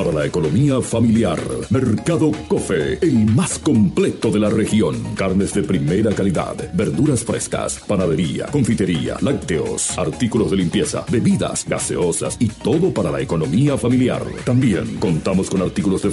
para la economía familiar. Mercado Cofe, el más completo de la región. Carnes de primera calidad, verduras frescas, panadería, confitería, lácteos, artículos de limpieza, bebidas, gaseosas y todo para la economía familiar. También contamos con artículos de